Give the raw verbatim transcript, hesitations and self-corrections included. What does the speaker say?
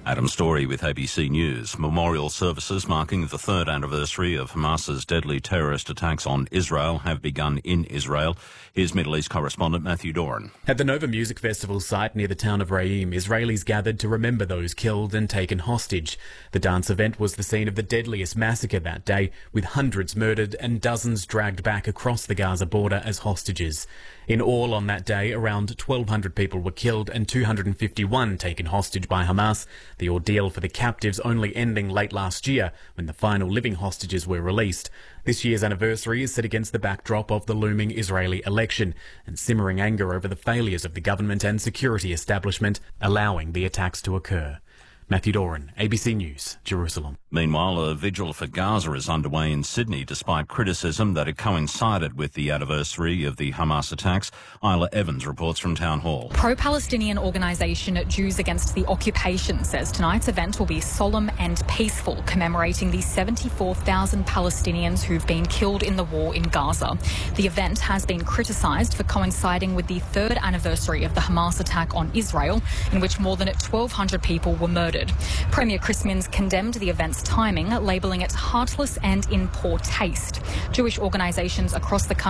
Adam Story with A B C News. Memorial services marking the third anniversary of Hamas's deadly terrorist attacks on Israel have begun in Israel. Here's Middle East correspondent Matthew Doran. At the Nova Music Festival site near the town of Reim, Israelis gathered to remember those killed and taken hostage. The dance event was the scene of the deadliest massacre that day, with hundreds murdered and dozens dragged back across the Gaza border as hostages. In all on that day, around twelve hundred people were killed and two hundred fifty-one taken hostage by Hamas. The ordeal for the captives only ending late last year when the final living hostages were released. This year's anniversary is set against the backdrop of the looming Israeli election and simmering anger over the failures of the government and security establishment allowing the attacks to occur. Matthew Doran, A B C News, Jerusalem. Meanwhile, a vigil for Gaza is underway in Sydney despite criticism that it coincided with the anniversary of the Hamas attacks. Isla Evans reports from Town Hall. Pro-Palestinian organisation Jews Against the Occupation says tonight's event will be solemn and peaceful, commemorating the seventy-four thousand Palestinians who've been killed in the war in Gaza. The event has been criticised for coinciding with the third anniversary of the Hamas attack on Israel, in which more than twelve hundred people were murdered. Premier Chris Minns condemned the event's timing, labelling it heartless and in poor taste. Jewish organisations across the country